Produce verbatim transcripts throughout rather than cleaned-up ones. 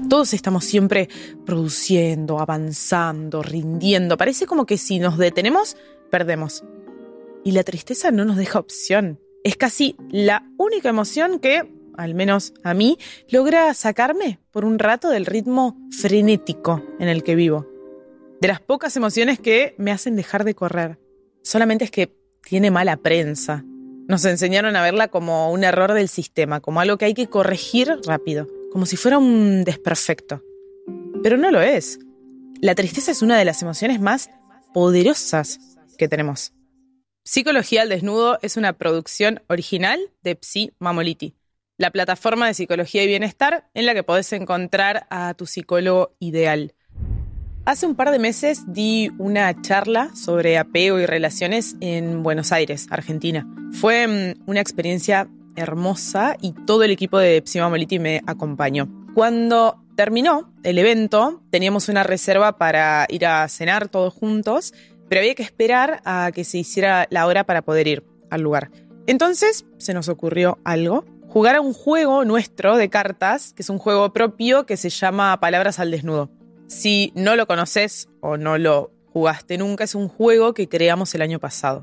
Todos estamos siempre produciendo, avanzando, rindiendo. Parece como que si nos detenemos, perdemos. Y la tristeza no nos deja opción. Es casi la única emoción que, al menos a mí, logra sacarme por un rato del ritmo frenético en el que vivo. De las pocas emociones que me hacen dejar de correr. Solamente es que tiene mala prensa. Nos enseñaron a verla como un error del sistema, como algo que hay que corregir rápido, como si fuera un desperfecto. Pero no lo es. La tristeza es una de las emociones más poderosas que tenemos. Psicología al Desnudo es una producción original de Psi Mamoliti, la plataforma de psicología y bienestar en la que podés encontrar a tu psicólogo ideal. Hace un par de meses di una charla sobre apego y relaciones en Buenos Aires, Argentina. Fue una experiencia hermosa y todo el equipo de Psi Mamoliti me acompañó. Cuando terminó el evento, teníamos una reserva para ir a cenar todos juntos, pero había que esperar a que se hiciera la hora para poder ir al lugar. Entonces se nos ocurrió algo, jugar a un juego nuestro de cartas, que es un juego propio que se llama Palabras al Desnudo. Si no lo conoces o no lo jugaste nunca, es un juego que creamos el año pasado.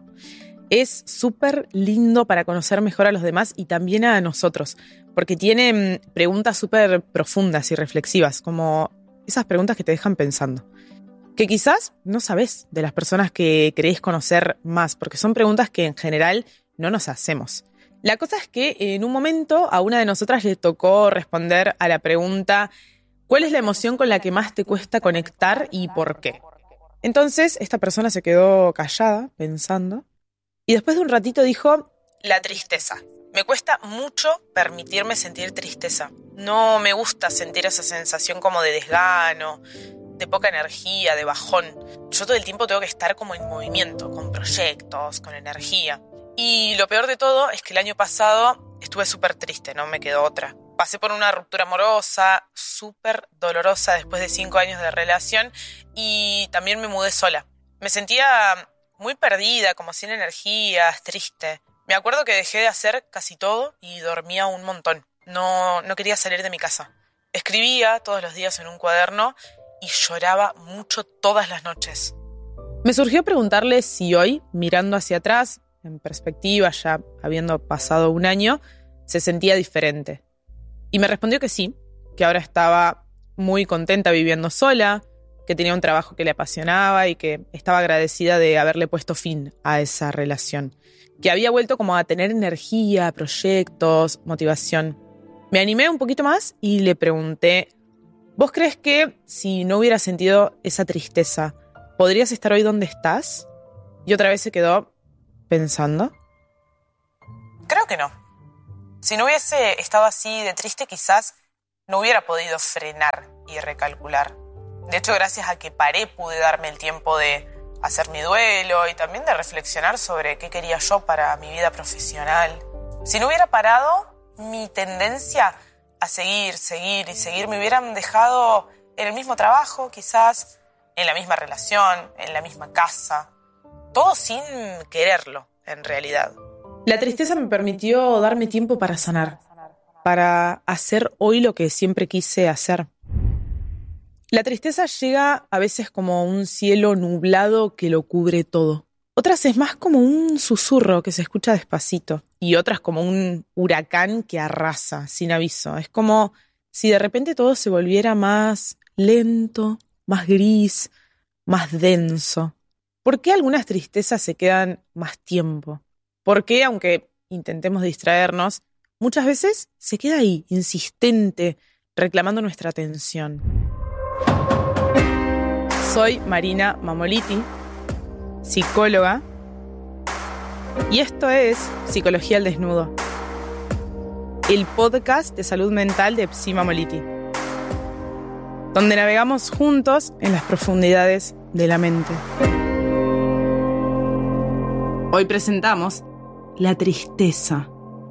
Es súper lindo para conocer mejor a los demás y también a nosotros, porque tiene preguntas súper profundas y reflexivas, como esas preguntas que te dejan pensando. Que quizás no sabés de las personas que creés conocer más, porque son preguntas que en general no nos hacemos. La cosa es que en un momento a una de nosotras le tocó responder a la pregunta: ¿cuál es la emoción con la que más te cuesta conectar y por qué? Entonces esta persona se quedó callada, pensando, y después de un ratito dijo: la tristeza. Me cuesta mucho permitirme sentir tristeza. No me gusta sentir esa sensación como de desgano, de poca energía, de bajón. Yo todo el tiempo tengo que estar como en movimiento, con proyectos, con energía. Y lo peor de todo es que el año pasado estuve súper triste, no me quedó otra. Pasé por una ruptura amorosa, súper dolorosa después de cinco años de relación, y también me mudé sola. Me sentía muy perdida, como sin energías, triste. Me acuerdo que dejé de hacer casi todo y dormía un montón. No, no quería salir de mi casa. Escribía todos los días en un cuaderno y lloraba mucho todas las noches. Me surgió preguntarle si hoy, mirando hacia atrás, en perspectiva, ya habiendo pasado un año, se sentía diferente. Y me respondió que sí, que ahora estaba muy contenta viviendo sola, que tenía un trabajo que le apasionaba y que estaba agradecida de haberle puesto fin a esa relación. Que había vuelto como a tener energía, proyectos, motivación. Me animé un poquito más y le pregunté: ¿vos crees que si no hubieras sentido esa tristeza, podrías estar hoy donde estás? Y otra vez se quedó pensando. Creo que no. Si no hubiese estado así de triste, quizás no hubiera podido frenar y recalcular. De hecho, gracias a que paré, pude darme el tiempo de hacer mi duelo y también de reflexionar sobre qué quería yo para mi vida profesional. Si no hubiera parado, mi tendencia a seguir, seguir y seguir me hubieran dejado en el mismo trabajo, quizás, en la misma relación, en la misma casa. Todo sin quererlo, en realidad. La tristeza me permitió darme tiempo para sanar, para hacer hoy lo que siempre quise hacer. La tristeza llega a veces como un cielo nublado que lo cubre todo. Otras es más como un susurro que se escucha despacito. Y otras como un huracán que arrasa sin aviso. Es como si de repente todo se volviera más lento, más gris, más denso. ¿Por qué algunas tristezas se quedan más tiempo? ¿Por qué, aunque intentemos distraernos, muchas veces se queda ahí, insistente, reclamando nuestra atención? Soy Marina Mamoliti, psicóloga, y esto es Psicología al Desnudo, el podcast de salud mental de Psi Mamoliti, donde navegamos juntos en las profundidades de la mente. Hoy presentamos la tristeza.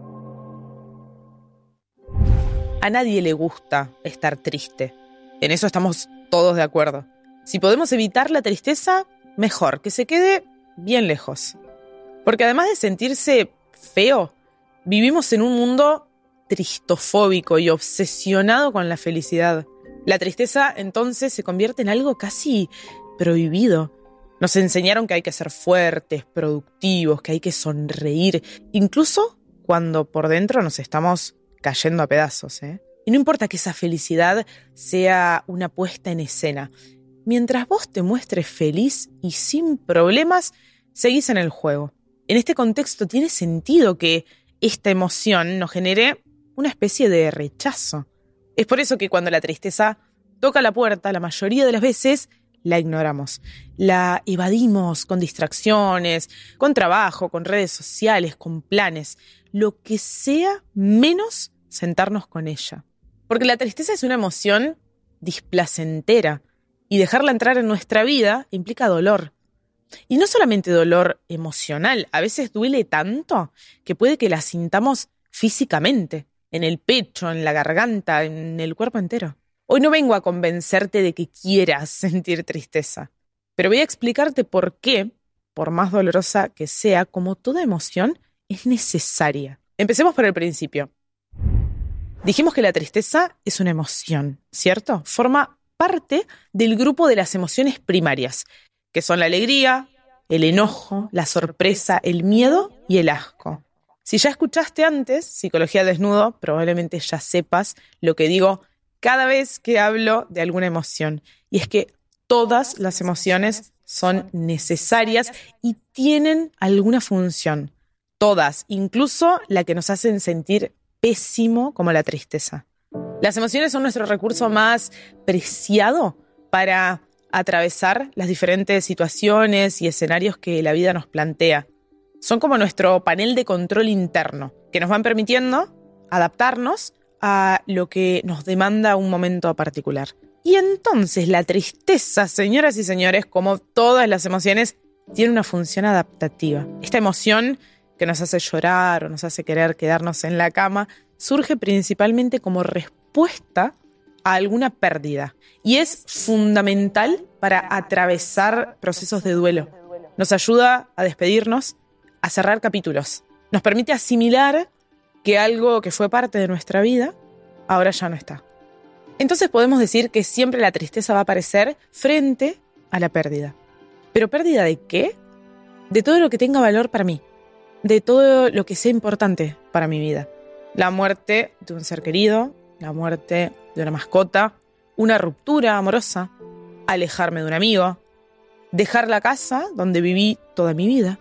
A nadie le gusta estar triste. En eso estamos todos de acuerdo. Si podemos evitar la tristeza, mejor, que se quede bien lejos. Porque además de sentirse feo, vivimos en un mundo tristofóbico y obsesionado con la felicidad. La tristeza entonces se convierte en algo casi prohibido. Nos enseñaron que hay que ser fuertes, productivos, que hay que sonreír, incluso cuando por dentro nos estamos cayendo a pedazos, ¿eh? Y no importa que esa felicidad sea una puesta en escena. Mientras vos te muestres feliz y sin problemas, seguís en el juego. En este contexto tiene sentido que esta emoción nos genere una especie de rechazo. Es por eso que cuando la tristeza toca la puerta, la mayoría de las veces la ignoramos. La evadimos con distracciones, con trabajo, con redes sociales, con planes. Lo que sea menos sentarnos con ella. Porque la tristeza es una emoción displacentera y dejarla entrar en nuestra vida implica dolor. Y no solamente dolor emocional, a veces duele tanto que puede que la sintamos físicamente, en el pecho, en la garganta, en el cuerpo entero. Hoy no vengo a convencerte de que quieras sentir tristeza, pero voy a explicarte por qué, por más dolorosa que sea, como toda emoción, es necesaria. Empecemos por el principio. Dijimos que la tristeza es una emoción, ¿cierto? Forma parte del grupo de las emociones primarias, que son la alegría, el enojo, la sorpresa, el miedo y el asco. Si ya escuchaste antes Psicología al Desnudo, probablemente ya sepas lo que digo cada vez que hablo de alguna emoción. Y es que todas las emociones son necesarias y tienen alguna función. Todas, incluso la que nos hacen sentir pésimo, como la tristeza. Las emociones son nuestro recurso más preciado para atravesar las diferentes situaciones y escenarios que la vida nos plantea. Son como nuestro panel de control interno, que nos van permitiendo adaptarnos a lo que nos demanda un momento particular. Y entonces la tristeza, señoras y señores, como todas las emociones, tiene una función adaptativa. Esta emoción que nos hace llorar o nos hace querer quedarnos en la cama, surge principalmente como respuesta a alguna pérdida y es fundamental para atravesar procesos de duelo. Nos ayuda a despedirnos, a cerrar capítulos. Nos permite asimilar que algo que fue parte de nuestra vida ahora ya no está. Entonces podemos decir que siempre la tristeza va a aparecer frente a la pérdida. ¿Pero pérdida de qué? De todo lo que tenga valor para mí, de todo lo que sea importante para mi vida. La muerte de un ser querido, la muerte de una mascota, una ruptura amorosa, alejarme de un amigo, dejar la casa donde viví toda mi vida,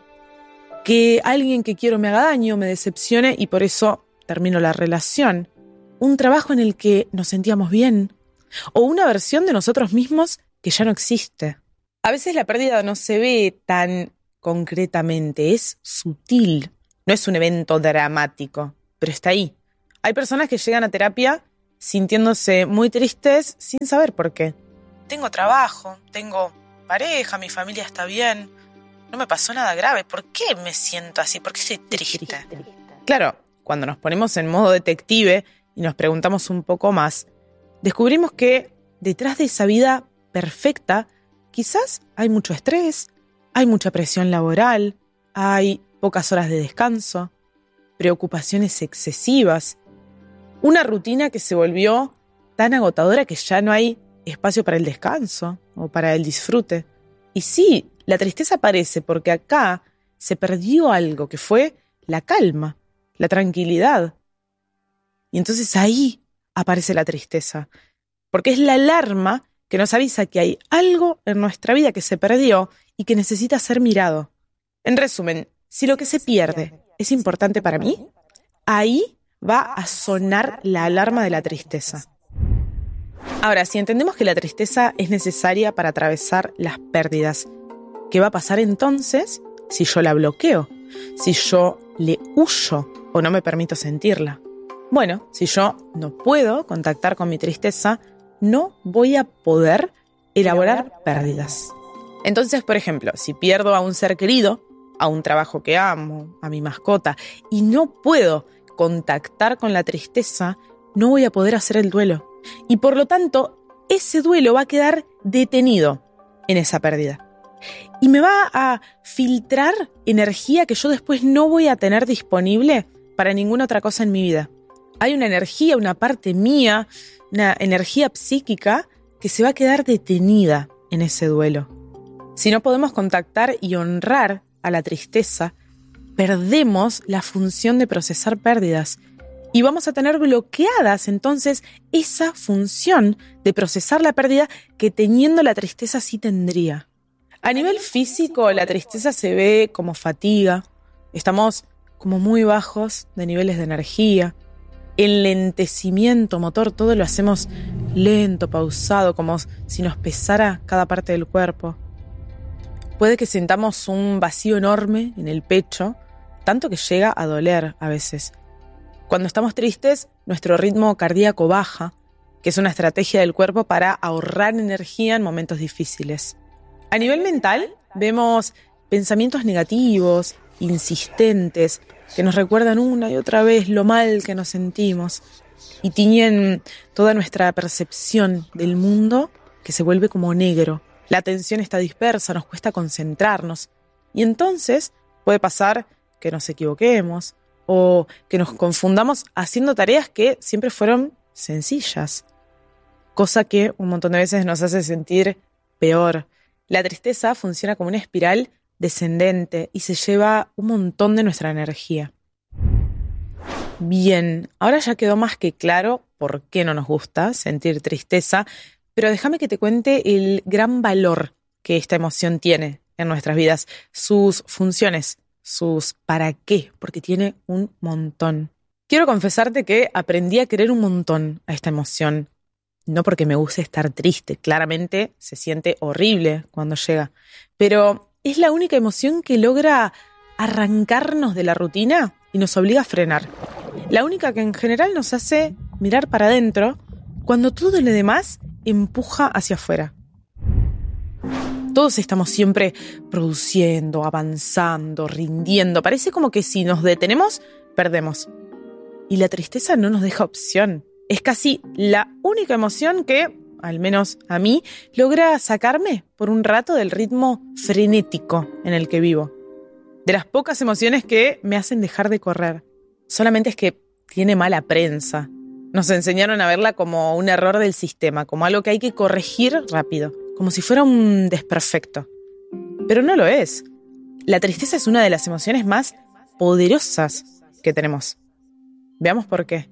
que alguien que quiero me haga daño, me decepcione y por eso termino la relación, un trabajo en el que nos sentíamos bien, o una versión de nosotros mismos que ya no existe. A veces la pérdida no se ve tan concretamente, es sutil, no es un evento dramático, pero está ahí. Hay personas que llegan a terapia sintiéndose muy tristes sin saber por qué. Tengo trabajo, tengo pareja, mi familia está bien, no me pasó nada grave, ¿por qué me siento así? ¿Por qué estoy triste? Claro, cuando nos ponemos en modo detective y nos preguntamos un poco más, descubrimos que detrás de esa vida perfecta quizás hay mucho estrés, hay mucha presión laboral, hay pocas horas de descanso, preocupaciones excesivas, una rutina que se volvió tan agotadora que ya no hay espacio para el descanso o para el disfrute. Y sí, la tristeza aparece porque acá se perdió algo que fue la calma, la tranquilidad. Y entonces ahí aparece la tristeza, porque es la alarma que nos avisa que hay algo en nuestra vida que se perdió y que necesita ser mirado. En resumen, si lo que se pierde es importante para mí, ahí va a sonar la alarma de la tristeza. Ahora, si entendemos que la tristeza es necesaria para atravesar las pérdidas, ¿qué va a pasar entonces si yo la bloqueo? Si yo le huyo o no me permito sentirla. Bueno, si yo no puedo contactar con mi tristeza, no voy a poder elaborar pérdidas. Entonces, por ejemplo, si pierdo a un ser querido, a un trabajo que amo, a mi mascota, y no puedo contactar con la tristeza, no voy a poder hacer el duelo. Y por lo tanto, ese duelo va a quedar detenido en esa pérdida. Y me va a filtrar energía que yo después no voy a tener disponible para ninguna otra cosa en mi vida. Hay una energía, una parte mía, una energía psíquica que se va a quedar detenida en ese duelo. Si no podemos contactar y honrar a la tristeza, perdemos la función de procesar pérdidas y vamos a tener bloqueadas entonces esa función de procesar la pérdida que teniendo la tristeza sí tendría. A nivel físico, la tristeza se ve como fatiga, estamos como muy bajos de niveles de energía, enlentecimiento motor, todo lo hacemos lento, pausado, como si nos pesara cada parte del cuerpo. Puede que sintamos un vacío enorme en el pecho, tanto que llega a doler a veces. Cuando estamos tristes, nuestro ritmo cardíaco baja, que es una estrategia del cuerpo para ahorrar energía en momentos difíciles. A nivel mental, vemos pensamientos negativos, insistentes, que nos recuerdan una y otra vez lo mal que nos sentimos y tiñen toda nuestra percepción del mundo, que se vuelve como negro. La atención está dispersa, nos cuesta concentrarnos y entonces puede pasar que nos equivoquemos o que nos confundamos haciendo tareas que siempre fueron sencillas, cosa que un montón de veces nos hace sentir peor. La tristeza funciona como una espiral descendente y se lleva un montón de nuestra energía. Bien, ahora ya quedó más que claro por qué no nos gusta sentir tristeza, pero déjame que te cuente el gran valor que esta emoción tiene en nuestras vidas, sus funciones, sus para qué, porque tiene un montón. Quiero confesarte que aprendí a querer un montón a esta emoción, no porque me guste estar triste, claramente se siente horrible cuando llega, pero es la única emoción que logra arrancarnos de la rutina y nos obliga a frenar. La única que en general nos hace mirar para adentro cuando todo lo demás empuja hacia afuera. Todos estamos siempre produciendo, avanzando, rindiendo. Parece como que si nos detenemos, perdemos. Y la tristeza no nos deja opción. Es casi la única emoción que, al menos a mí, logra sacarme por un rato del ritmo frenético en el que vivo. De las pocas emociones que me hacen dejar de correr. Solamente es que tiene mala prensa. Nos enseñaron a verla como un error del sistema, como algo que hay que corregir rápido, como si fuera un desperfecto. Pero no lo es. La tristeza es una de las emociones más poderosas que tenemos. Veamos por qué.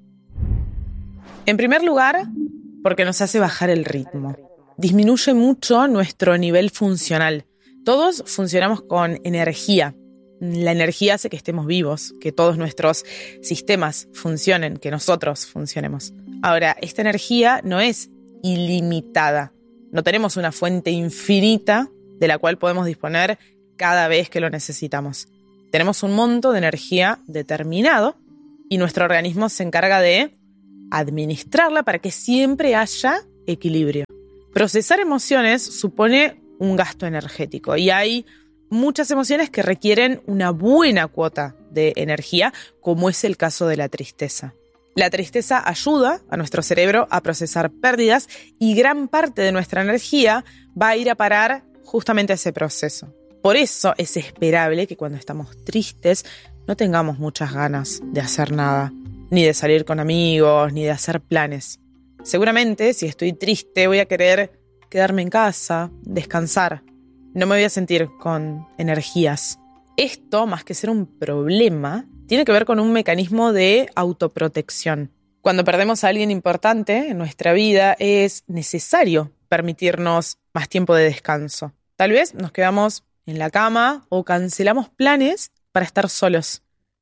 En primer lugar, porque nos hace bajar el ritmo. Disminuye mucho nuestro nivel funcional. Todos funcionamos con energía. La energía hace que estemos vivos, que todos nuestros sistemas funcionen, que nosotros funcionemos. Ahora, esta energía no es ilimitada. No tenemos una fuente infinita de la cual podemos disponer cada vez que lo necesitamos. Tenemos un monto de energía determinado y nuestro organismo se encarga de administrarla para que siempre haya equilibrio. Procesar emociones supone un gasto energético y hay muchas emociones que requieren una buena cuota de energía, como es el caso de la tristeza. La tristeza ayuda a nuestro cerebro a procesar pérdidas y gran parte de nuestra energía va a ir a parar justamente a ese proceso. Por eso es esperable que cuando estamos tristes no tengamos muchas ganas de hacer nada, ni de salir con amigos, ni de hacer planes. Seguramente, si estoy triste, voy a querer quedarme en casa, descansar. No me voy a sentir con energías. Esto, más que ser un problema, tiene que ver con un mecanismo de autoprotección. Cuando perdemos a alguien importante en nuestra vida, es necesario permitirnos más tiempo de descanso. Tal vez nos quedamos en la cama o cancelamos planes para estar solos.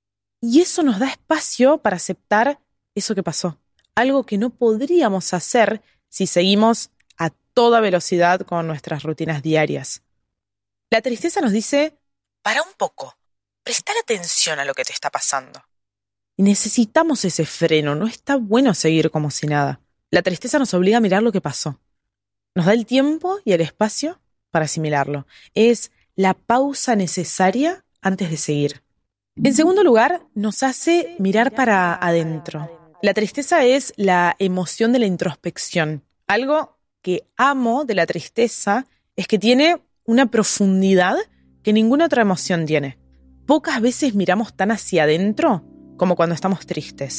Y eso nos da espacio para aceptar eso que pasó. Algo que no podríamos hacer si seguimos a toda velocidad con nuestras rutinas diarias. La tristeza nos dice, para un poco, presta atención a lo que te está pasando. Y necesitamos ese freno, no está bueno seguir como si nada. La tristeza nos obliga a mirar lo que pasó. Nos da el tiempo y el espacio para asimilarlo. Es la pausa necesaria antes de seguir. En segundo lugar, nos hace mirar para adentro. La tristeza es la emoción de la introspección. Algo que amo de la tristeza es que tiene una profundidad que ninguna otra emoción tiene. Pocas veces miramos tan hacia adentro como cuando estamos tristes.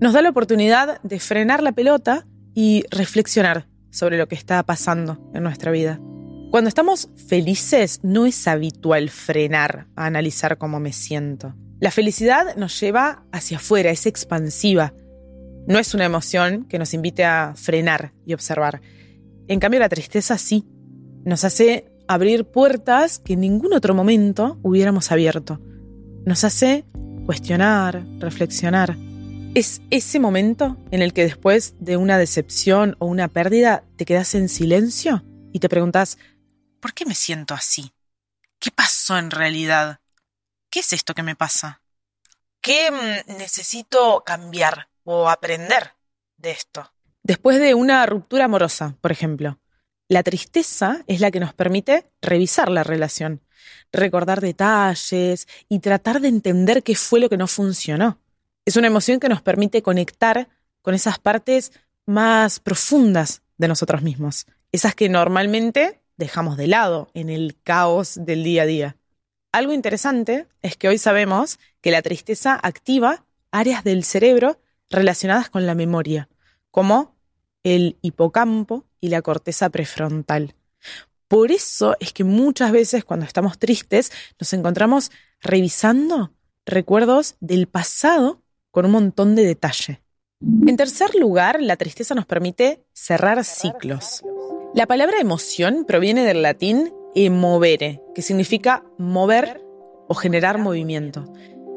Nos da la oportunidad de frenar la pelota y reflexionar sobre lo que está pasando en nuestra vida. Cuando estamos felices, no es habitual frenar a analizar cómo me siento. La felicidad nos lleva hacia afuera, es expansiva. No es una emoción que nos invite a frenar y observar. En cambio, la tristeza sí. Nos hace abrir puertas que en ningún otro momento hubiéramos abierto. Nos hace cuestionar, reflexionar. Es ese momento en el que después de una decepción o una pérdida te quedas en silencio y te preguntas, ¿por qué me siento así? ¿Qué pasó en realidad? ¿Qué es esto que me pasa? ¿Qué mm, necesito cambiar o aprender de esto? Después de una ruptura amorosa, por ejemplo, la tristeza es la que nos permite revisar la relación, recordar detalles y tratar de entender qué fue lo que no funcionó. Es una emoción que nos permite conectar con esas partes más profundas de nosotros mismos, esas que normalmente dejamos de lado en el caos del día a día. Algo interesante es que hoy sabemos que la tristeza activa áreas del cerebro relacionadas con la memoria, como el hipocampo y la corteza prefrontal. Por eso es que muchas veces cuando estamos tristes nos encontramos revisando recuerdos del pasado con un montón de detalle. En tercer lugar, la tristeza nos permite cerrar ciclos. La palabra emoción proviene del latín emovere, que significa mover o generar movimiento.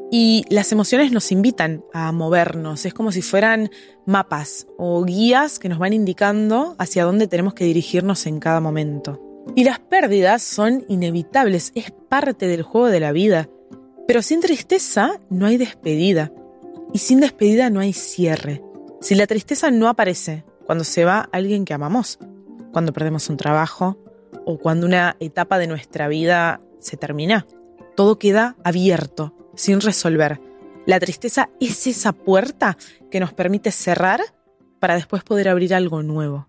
Y las emociones nos invitan a movernos, es como si fueran mapas o guías que nos van indicando hacia dónde tenemos que dirigirnos en cada momento. Y las pérdidas son inevitables, es parte del juego de la vida. Pero sin tristeza no hay despedida. Y sin despedida no hay cierre. Si la tristeza no aparece cuando se va alguien que amamos, cuando perdemos un trabajo o cuando una etapa de nuestra vida se termina, todo queda abierto, sin resolver. La tristeza es esa puerta que nos permite cerrar para después poder abrir algo nuevo.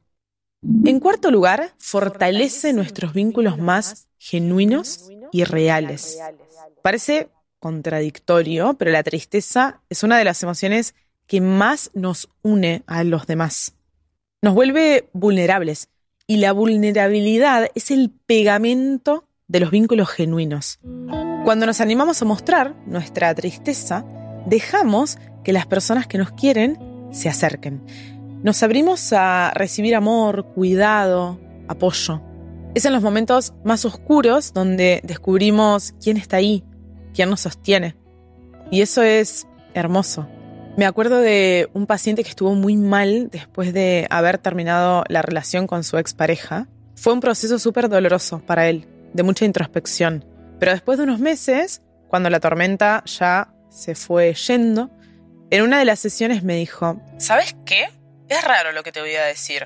En cuarto lugar, fortalece nuestros vínculos más genuinos y reales. Parece contradictorio, pero la tristeza es una de las emociones que más nos une a los demás. Nos vuelve vulnerables y la vulnerabilidad es el pegamento de los vínculos genuinos. Cuando nos animamos a mostrar nuestra tristeza, dejamos que las personas que nos quieren se acerquen. Nos abrimos a recibir amor, cuidado, apoyo. Es en los momentos más oscuros donde descubrimos quién está ahí, quién nos sostiene. Y eso es hermoso. Me acuerdo de un paciente que estuvo muy mal después de haber terminado la relación con su expareja. Fue un proceso súper doloroso para él, de mucha introspección. Pero después de unos meses, cuando la tormenta ya se fue yendo, en una de las sesiones me dijo, ¿sabes qué? Es raro lo que te voy a decir,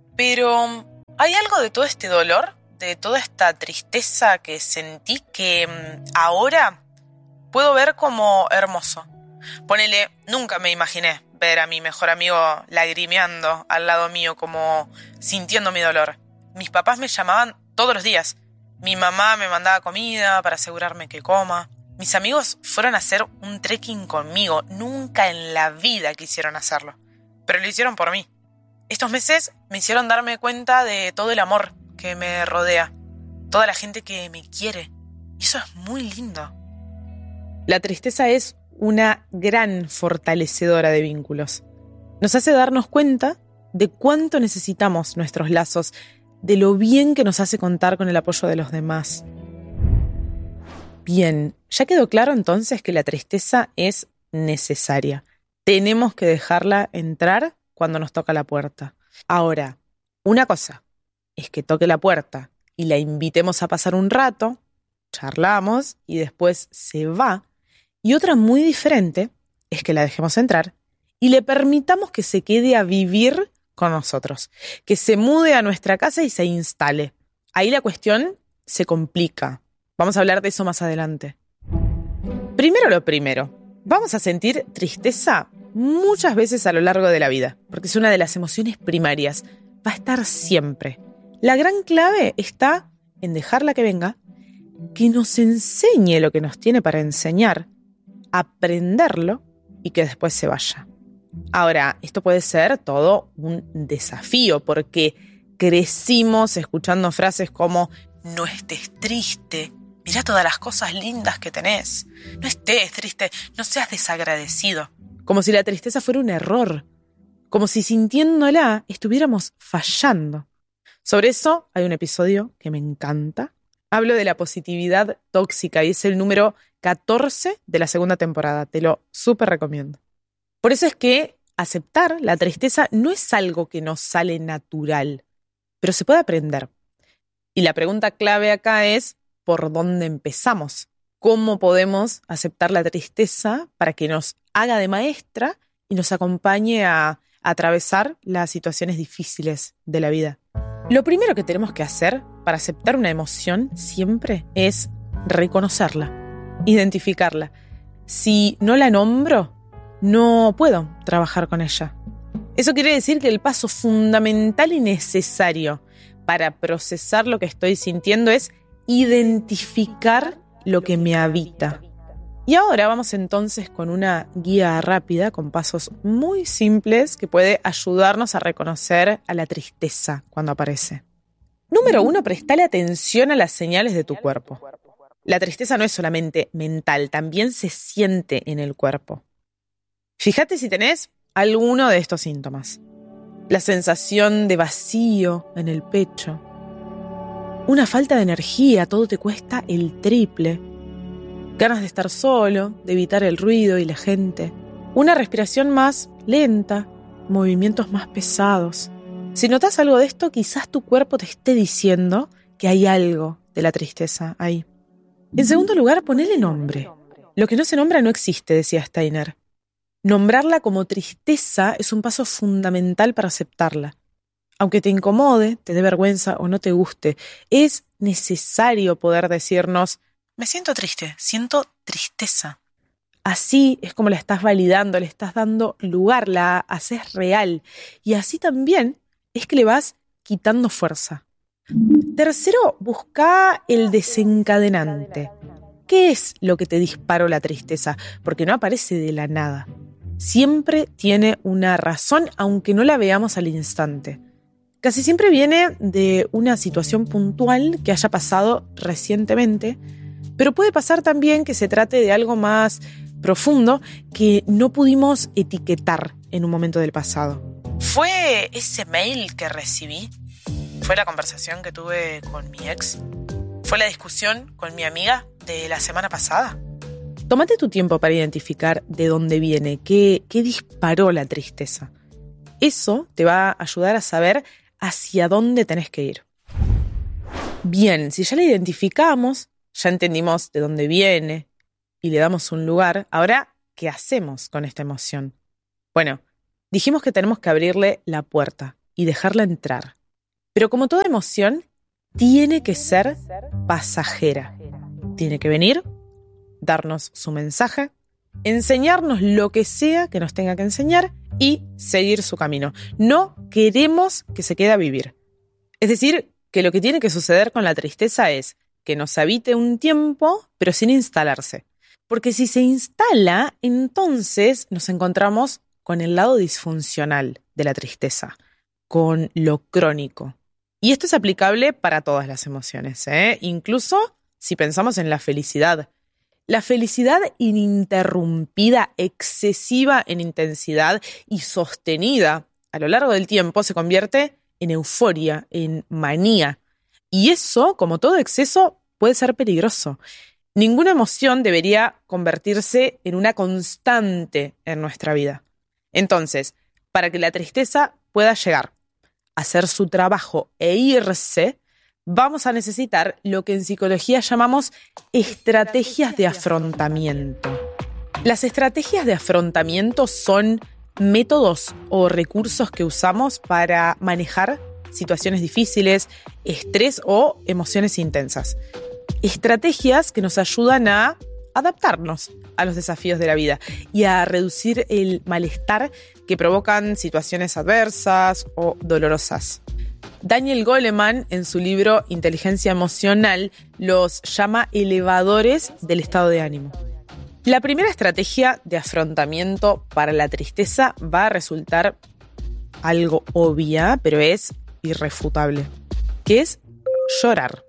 pero hay algo de todo este dolor, de toda esta tristeza que sentí que ahora puedo ver como hermoso. Ponele, nunca me imaginé ver a mi mejor amigo lagrimeando al lado mío, como sintiendo mi dolor. Mis papás me llamaban todos los días. Mi mamá me mandaba comida para asegurarme que coma. Mis amigos fueron a hacer un trekking conmigo. Nunca en la vida quisieron hacerlo, pero lo hicieron por mí. Estos meses me hicieron darme cuenta de todo el amor que me rodea, toda la gente que me quiere. Y eso es muy lindo. La tristeza es una gran fortalecedora de vínculos. Nos hace darnos cuenta de cuánto necesitamos nuestros lazos, de lo bien que nos hace contar con el apoyo de los demás. Bien, ya quedó claro entonces que la tristeza es necesaria. Tenemos que dejarla entrar cuando nos toca la puerta. Ahora, una cosa es que toque la puerta y la invitemos a pasar un rato, charlamos y después se va. Y otra muy diferente es que la dejemos entrar y le permitamos que se quede a vivir con nosotros, que se mude a nuestra casa y se instale. Ahí la cuestión se complica. Vamos a hablar de eso más adelante. Primero lo primero, vamos a sentir tristeza muchas veces a lo largo de la vida, porque es una de las emociones primarias. Va a estar siempre. La gran clave está en dejarla que venga, que nos enseñe lo que nos tiene para enseñar, aprenderlo y que después se vaya. Ahora, esto puede ser todo un desafío porque crecimos escuchando frases como no estés triste, mirá todas las cosas lindas que tenés, no estés triste, no seas desagradecido, como si la tristeza fuera un error, como si sintiéndola estuviéramos fallando. Sobre eso hay un episodio que me encanta. Hablo de la positividad tóxica y es el número catorce de la segunda temporada. Te lo súper recomiendo. Por eso es que aceptar la tristeza no es algo que nos sale natural, pero se puede aprender. Y la pregunta clave acá es, ¿por dónde empezamos? ¿Cómo podemos aceptar la tristeza para que nos haga de maestra y nos acompañe a, a atravesar las situaciones difíciles de la vida? Lo primero que tenemos que hacer para aceptar una emoción siempre es reconocerla, identificarla. Si no la nombro, no puedo trabajar con ella. Eso quiere decir que el paso fundamental y necesario para procesar lo que estoy sintiendo es identificar lo que me habita. Y ahora vamos entonces con una guía rápida con pasos muy simples que puede ayudarnos a reconocer a la tristeza cuando aparece. Número uno, prestale atención a las señales de tu cuerpo. La tristeza no es solamente mental, también se siente en el cuerpo. Fíjate si tenés alguno de estos síntomas. La sensación de vacío en el pecho. Una falta de energía, todo te cuesta el triple. Ganas de estar solo, de evitar el ruido y la gente. Una respiración más lenta, movimientos más pesados. Si notas algo de esto, quizás tu cuerpo te esté diciendo que hay algo de la tristeza ahí. En segundo lugar, ponele nombre. Lo que no se nombra no existe, decía Steiner. Nombrarla como tristeza es un paso fundamental para aceptarla. Aunque te incomode, te dé vergüenza o no te guste, es necesario poder decirnos: me siento triste, siento tristeza. Así es como la estás validando, le estás dando lugar, la haces real. Y así también es que le vas quitando fuerza. Tercero, busca el desencadenante. ¿Qué es lo que te disparó la tristeza? Porque no aparece de la nada. Siempre tiene una razón, aunque no la veamos al instante. Casi siempre viene de una situación puntual que haya pasado recientemente, pero puede pasar también que se trate de algo más profundo que no pudimos etiquetar en un momento del pasado. ¿Fue ese mail que recibí? ¿Fue la conversación que tuve con mi ex? ¿Fue la discusión con mi amiga de la semana pasada? Tómate tu tiempo para identificar de dónde viene, qué, qué disparó la tristeza. Eso te va a ayudar a saber hacia dónde tenés que ir. Bien, si ya la identificamos, ya entendimos de dónde viene y le damos un lugar, ahora, ¿qué hacemos con esta emoción? Bueno, dijimos que tenemos que abrirle la puerta y dejarla entrar. Pero como toda emoción, tiene que ser pasajera. Tiene que venir, darnos su mensaje, enseñarnos lo que sea que nos tenga que enseñar y seguir su camino. No queremos que se quede a vivir. Es decir, que lo que tiene que suceder con la tristeza es que nos habite un tiempo, pero sin instalarse. Porque si se instala, entonces nos encontramos con el lado disfuncional de la tristeza, con lo crónico. Y esto es aplicable para todas las emociones, ¿eh? Incluso si pensamos en la felicidad. La felicidad ininterrumpida, excesiva en intensidad y sostenida a lo largo del tiempo se convierte en euforia, en manía. Y eso, como todo exceso, puede ser peligroso. Ninguna emoción debería convertirse en una constante en nuestra vida. Entonces, para que la tristeza pueda llegar a hacer su trabajo e irse, vamos a necesitar lo que en psicología llamamos estrategias de afrontamiento. Las estrategias de afrontamiento son métodos o recursos que usamos para manejar situaciones difíciles, estrés o emociones intensas. Estrategias que nos ayudan a adaptarnos a los desafíos de la vida y a reducir el malestar que provocan situaciones adversas o dolorosas. Daniel Goleman, en su libro Inteligencia Emocional, los llama elevadores del estado de ánimo. La primera estrategia de afrontamiento para la tristeza va a resultar algo obvia, pero es irrefutable, que es llorar.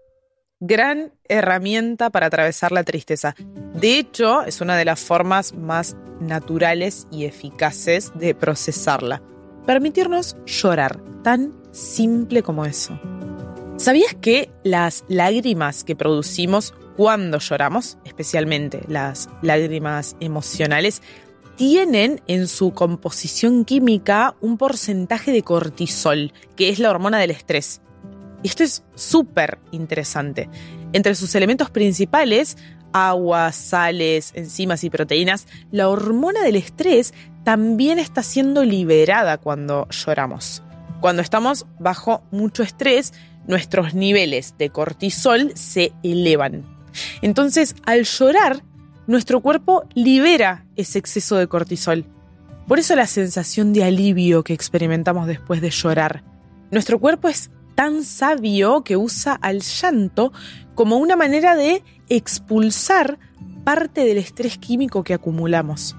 Gran herramienta para atravesar la tristeza. De hecho, es una de las formas más naturales y eficaces de procesarla. Permitirnos llorar, tan simple como eso. ¿Sabías que las lágrimas que producimos cuando lloramos, especialmente las lágrimas emocionales, tienen en su composición química un porcentaje de cortisol, que es la hormona del estrés? Esto es súper interesante. Entre sus elementos principales, agua, sales, enzimas y proteínas, la hormona del estrés también está siendo liberada cuando lloramos. Cuando estamos bajo mucho estrés, nuestros niveles de cortisol se elevan. Entonces, al llorar, nuestro cuerpo libera ese exceso de cortisol. Por eso la sensación de alivio que experimentamos después de llorar. Nuestro cuerpo es tan sabio que usa al llanto como una manera de expulsar parte del estrés químico que acumulamos.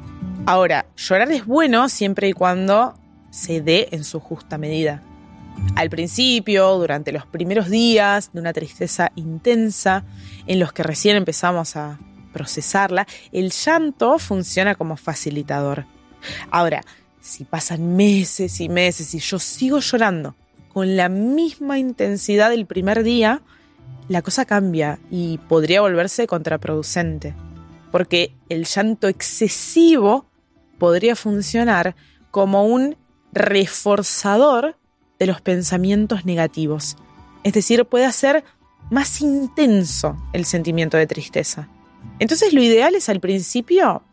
Ahora, llorar es bueno siempre y cuando se dé en su justa medida. Al principio, durante los primeros días de una tristeza intensa, en los que recién empezamos a procesarla, el llanto funciona como facilitador. Ahora, si pasan meses y meses y yo sigo llorando con la misma intensidad del primer día, la cosa cambia y podría volverse contraproducente, porque el llanto excesivo podría funcionar como un reforzador de los pensamientos negativos. Es decir, puede hacer más intenso el sentimiento de tristeza. Entonces, lo ideal es al principio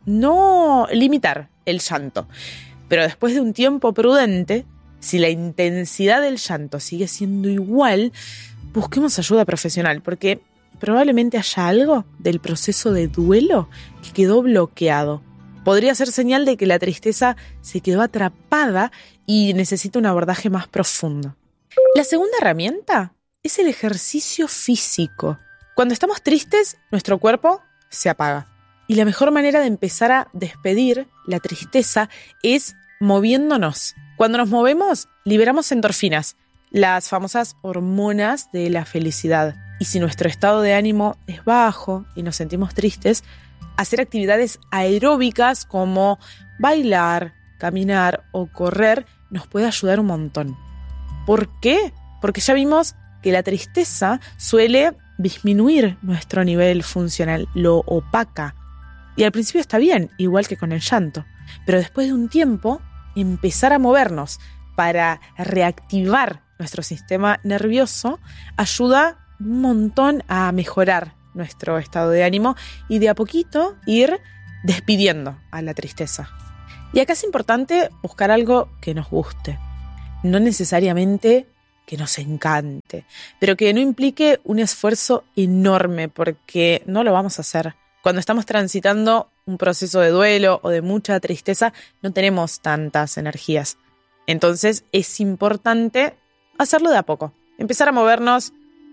no limitar el llanto, pero después de un tiempo prudente, si la intensidad del llanto sigue siendo igual, busquemos ayuda profesional, porque probablemente haya algo del proceso de duelo que quedó bloqueado. Podría ser señal de que la tristeza se quedó atrapada y necesita un abordaje más profundo. La segunda herramienta es el ejercicio físico. Cuando estamos tristes, nuestro cuerpo se apaga. Y la mejor manera de empezar a despedir la tristeza es moviéndonos. Cuando nos movemos, liberamos endorfinas, las famosas hormonas de la felicidad. Y si nuestro estado de ánimo es bajo y nos sentimos tristes, hacer actividades aeróbicas como bailar, caminar o correr nos puede ayudar un montón. ¿Por qué? Porque ya vimos que la tristeza suele disminuir nuestro nivel funcional, lo opaca. Y al principio está bien, igual que con el llanto. Pero después de un tiempo, empezar a movernos para reactivar nuestro sistema nervioso ayuda un montón a mejorar nuestro estado de ánimo y de a poquito ir despidiendo a la tristeza. Y acá es importante buscar algo que nos guste, no necesariamente que nos encante, pero que no implique un esfuerzo enorme, porque no lo vamos a hacer. Cuando estamos transitando un proceso de duelo o de mucha tristeza, no tenemos tantas energías. Entonces es importante hacerlo de a poco. Empezar a movernos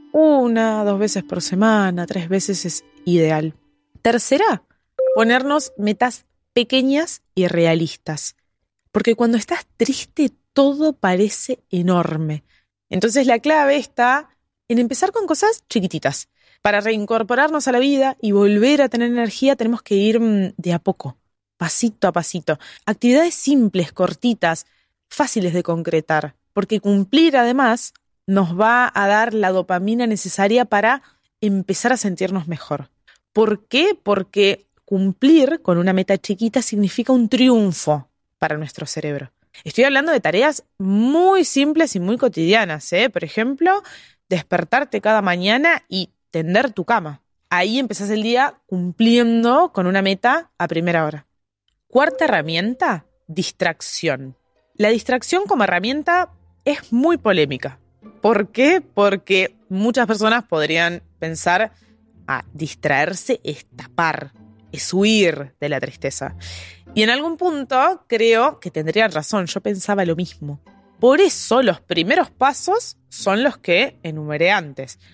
una, dos veces por semana, tres veces es ideal. Tercera, ponernos metas pequeñas y realistas. Porque cuando estás triste, todo parece enorme. Entonces la clave está en empezar con cosas chiquititas. Para reincorporarnos a la vida y volver a tener energía, tenemos que ir de a poco, pasito a pasito. Actividades simples, cortitas, fáciles de concretar. Porque cumplir, además, nos va a dar la dopamina necesaria para empezar a sentirnos mejor. ¿Por qué? Porque cumplir con una meta chiquita significa un triunfo para nuestro cerebro. Estoy hablando de tareas muy simples y muy cotidianas, ¿eh? Por ejemplo, despertarte cada mañana y tender tu cama. Ahí empezás el día cumpliendo con una meta a primera hora. Cuarta herramienta, distracción. La distracción como herramienta es muy polémica. ¿Por qué? Porque muchas personas podrían pensar, ah, distraerse es tapar, es huir de la tristeza. Y en algún punto creo que tendrían razón, yo pensaba lo mismo. Por eso los primeros pasos son los que enumeré antes.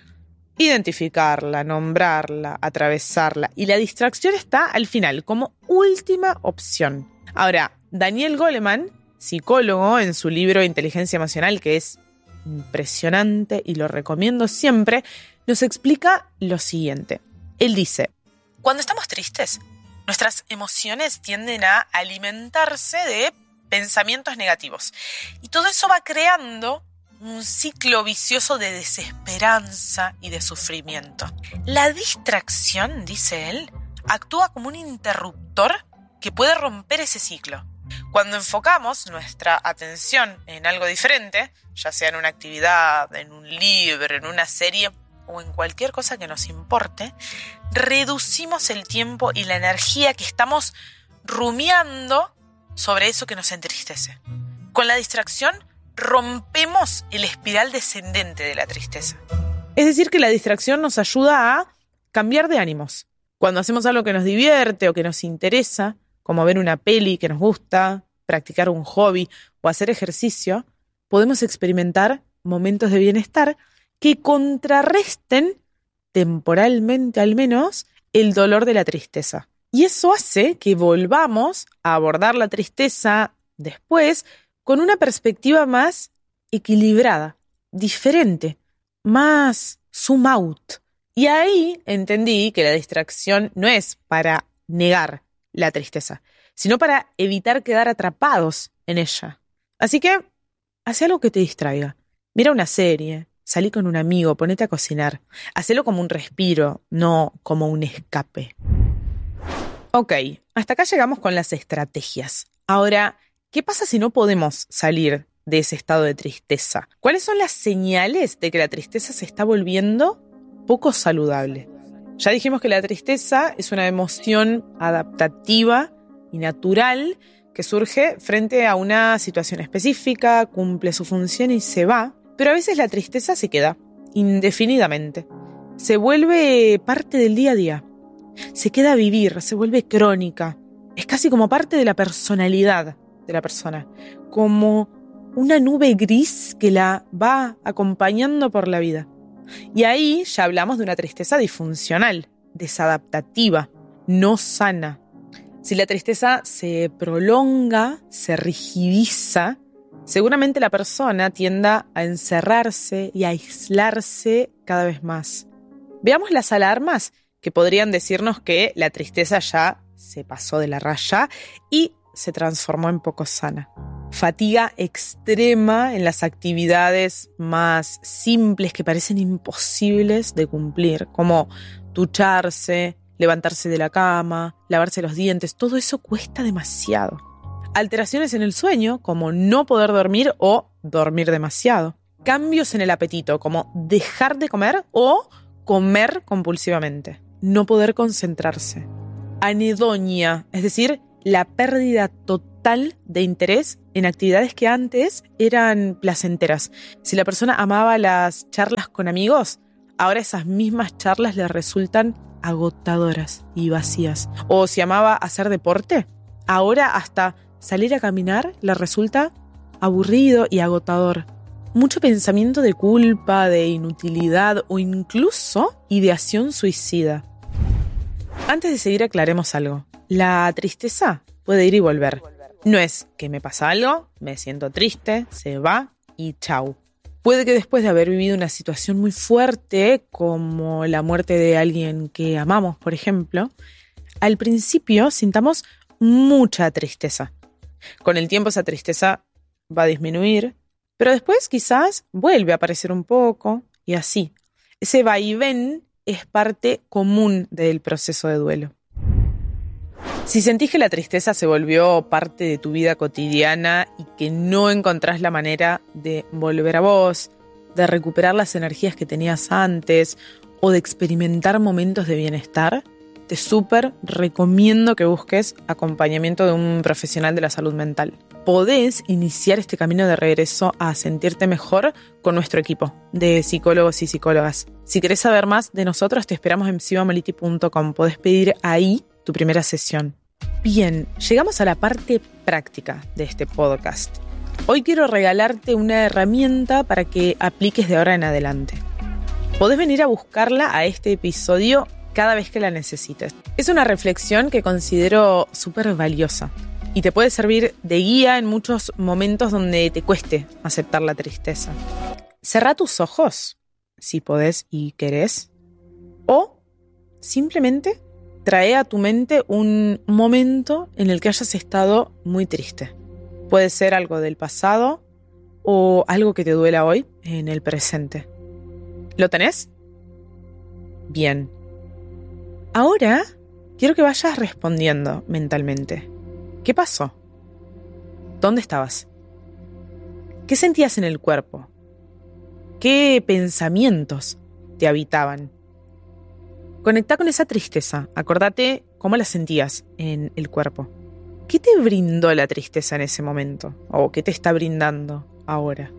identificarla, nombrarla, atravesarla. Y la distracción está al final, como última opción. Ahora, Daniel Goleman, psicólogo, en su libro Inteligencia Emocional, que es impresionante y lo recomiendo siempre, nos explica lo siguiente. Él dice: cuando estamos tristes, nuestras emociones tienden a alimentarse de pensamientos negativos. Y todo eso va creando un ciclo vicioso de desesperanza y de sufrimiento. La distracción, dice él, actúa como un interruptor que puede romper ese ciclo. Cuando enfocamos nuestra atención en algo diferente, ya sea en una actividad, en un libro, en una serie o en cualquier cosa que nos importe, reducimos el tiempo y la energía que estamos rumiando sobre eso que nos entristece. Con la distracción rompemos el espiral descendente de la tristeza. Es decir, que la distracción nos ayuda a cambiar de ánimos. Cuando hacemos algo que nos divierte o que nos interesa, como ver una peli que nos gusta, practicar un hobby o hacer ejercicio, podemos experimentar momentos de bienestar que contrarresten, temporalmente al menos, el dolor de la tristeza. Y eso hace que volvamos a abordar la tristeza después con una perspectiva más equilibrada, diferente, más zoom out. Y ahí entendí que la distracción no es para negar la tristeza, sino para evitar quedar atrapados en ella. Así que, haz algo que te distraiga. Mira una serie, salí con un amigo, ponete a cocinar. Hacelo como un respiro, no como un escape. Ok, hasta acá llegamos con las estrategias. Ahora, ¿qué pasa si no podemos salir de ese estado de tristeza? ¿Cuáles son las señales de que la tristeza se está volviendo poco saludable? Ya dijimos que la tristeza es una emoción adaptativa y natural que surge frente a una situación específica, cumple su función y se va, pero a veces la tristeza se queda indefinidamente. Se vuelve parte del día a día. Se queda a vivir, se vuelve crónica. Es casi como parte de la personalidad de la persona, como una nube gris que la va acompañando por la vida. Y ahí ya hablamos de una tristeza disfuncional, desadaptativa, no sana. Si la tristeza se prolonga, se rigidiza, seguramente la persona tienda a encerrarse y a aislarse cada vez más. Veamos las alarmas que podrían decirnos que la tristeza ya se pasó de la raya y se transformó en poco sana. Fatiga extrema en las actividades más simples que parecen imposibles de cumplir, como ducharse, levantarse de la cama, lavarse los dientes. Todo eso cuesta demasiado. Alteraciones en el sueño, como no poder dormir o dormir demasiado. Cambios en el apetito, como dejar de comer o comer compulsivamente. No poder concentrarse. Anedonia, es decir, la pérdida total de interés en actividades que antes eran placenteras. Si la persona amaba las charlas con amigos, ahora esas mismas charlas le resultan agotadoras y vacías. O si amaba hacer deporte, ahora hasta salir a caminar le resulta aburrido y agotador. Mucho pensamiento de culpa, de inutilidad o incluso ideación suicida. Antes de seguir, aclaremos algo. La tristeza puede ir y volver. No es que me pasa algo, me siento triste, se va y chau. Puede que después de haber vivido una situación muy fuerte, como la muerte de alguien que amamos, por ejemplo, al principio sintamos mucha tristeza. Con el tiempo esa tristeza va a disminuir, pero después quizás vuelve a aparecer un poco y así. Ese vaivén es parte común del proceso de duelo. Si sentís que la tristeza se volvió parte de tu vida cotidiana y que no encontrás la manera de volver a vos, de recuperar las energías que tenías antes o de experimentar momentos de bienestar, te súper recomiendo que busques acompañamiento de un profesional de la salud mental. Podés iniciar este camino de regreso a sentirte mejor con nuestro equipo de psicólogos y psicólogas. Si querés saber más de nosotros, te esperamos en psicomaliti punto com. Podés pedir ahí tu primera sesión. Bien, llegamos a la parte práctica de este podcast. Hoy quiero regalarte una herramienta para que apliques de ahora en adelante. podés venir a buscarla a este episodio cada vez que la necesites. Es una reflexión que considero súper valiosa y te puede servir de guía en muchos momentos donde te cueste aceptar la tristeza. Cerrá tus ojos, si podés y querés, o simplemente trae a tu mente un momento en el que hayas estado muy triste. Puede ser algo del pasado o algo que te duela hoy en el presente. ¿Lo tenés? Bien. Ahora quiero que vayas respondiendo mentalmente. ¿Qué pasó? ¿Dónde estabas? ¿Qué sentías en el cuerpo? ¿Qué pensamientos te habitaban? Conectá con esa tristeza. Acordate cómo la sentías en el cuerpo. ¿Qué te brindó la tristeza en ese momento? ¿O qué te está brindando ahora?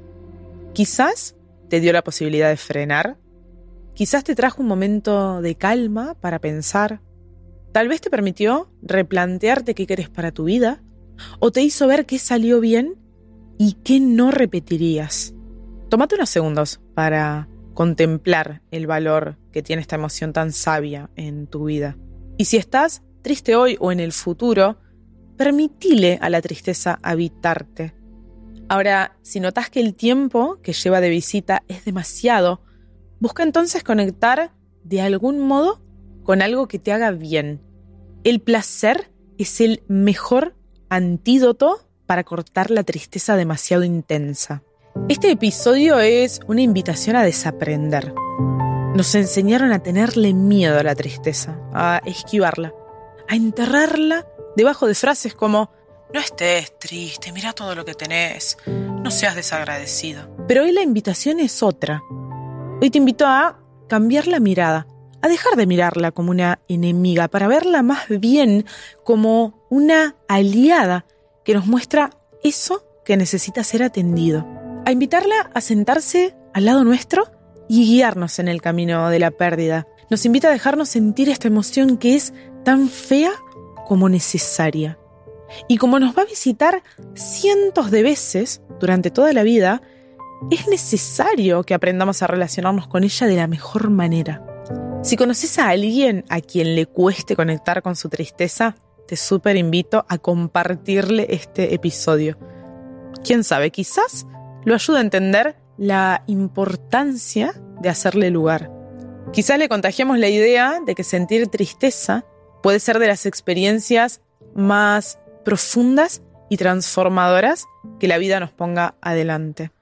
Quizás te dio la posibilidad de frenar. Quizás te trajo un momento de calma para pensar. Tal vez te permitió replantearte qué querés para tu vida. O te hizo ver qué salió bien y qué no repetirías. Tómate unos segundos para contemplar el valor que tiene esta emoción tan sabia en tu vida. Y si estás triste hoy o en el futuro, permitile a la tristeza habitarte. Ahora, si notas que el tiempo que lleva de visita es demasiado, busca entonces conectar de algún modo con algo que te haga bien. El placer es el mejor antídoto para cortar la tristeza demasiado intensa. Este episodio es una invitación a desaprender. Nos enseñaron a tenerle miedo a la tristeza, a esquivarla, a enterrarla debajo de frases como «No estés triste, mira todo lo que tenés, no seas desagradecido». Pero hoy la invitación es otra. Hoy te invito a cambiar la mirada, a dejar de mirarla como una enemiga, para verla más bien como una aliada que nos muestra eso que necesita ser atendido. A invitarla a sentarse al lado nuestro y guiarnos en el camino de la pérdida. Nos invita a dejarnos sentir esta emoción que es tan fea como necesaria. Y como nos va a visitar cientos de veces durante toda la vida, es necesario que aprendamos a relacionarnos con ella de la mejor manera. Si conoces a alguien a quien le cueste conectar con su tristeza, te súper invito a compartirle este episodio. Quién sabe, quizás lo ayuda a entender la importancia de hacerle lugar. Quizás le contagiamos la idea de que sentir tristeza puede ser de las experiencias más profundas y transformadoras que la vida nos ponga adelante.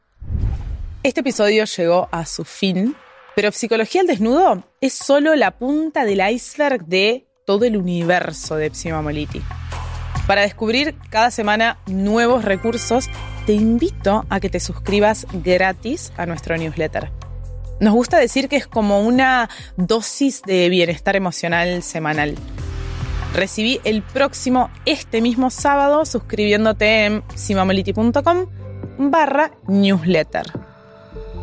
Este episodio llegó a su fin, pero Psicología al Desnudo es solo la punta del iceberg de todo el universo de Psymamolity. Para descubrir cada semana nuevos recursos, te invito a que te suscribas gratis a nuestro newsletter. Nos gusta decir que es como una dosis de bienestar emocional semanal. Recibí el próximo, este mismo sábado, suscribiéndote en psymamolity punto com barra newsletter.